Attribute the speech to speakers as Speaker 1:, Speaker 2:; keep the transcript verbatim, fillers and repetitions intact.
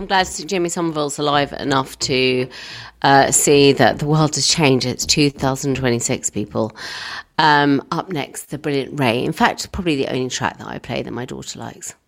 Speaker 1: I'm glad Jimmy Somerville's alive enough to uh, see that the world has changed. It's two thousand twenty-six, people. Um, up next, the brilliant Ray. In fact, probably the only track that I play that my daughter likes.